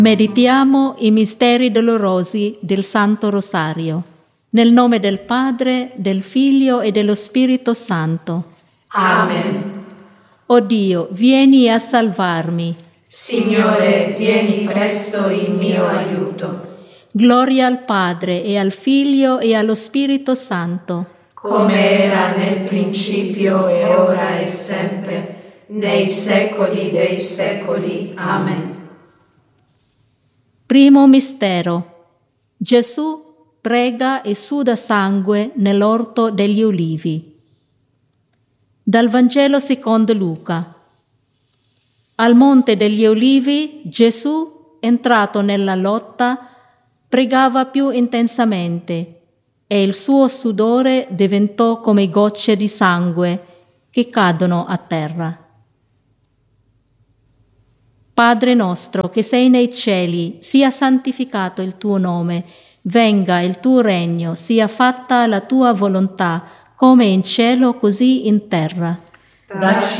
Meditiamo i misteri dolorosi del Santo Rosario. Nel nome del Padre, del Figlio e dello Spirito Santo. Amen. O Dio, vieni a salvarmi. Signore, vieni presto in mio aiuto. Gloria al Padre e al Figlio e allo Spirito Santo. Come era nel principio e ora e sempre, nei secoli dei secoli. Amen. Primo mistero. Gesù prega e suda sangue nell'orto degli Ulivi. Dal Vangelo secondo Luca. Al Monte degli Ulivi Gesù, entrato nella lotta, pregava più intensamente e il suo sudore diventò come gocce di sangue che cadono a terra. Padre nostro che sei nei cieli, sia santificato il tuo nome, venga il tuo regno, sia fatta la tua volontà, come in cielo così in terra. Dacci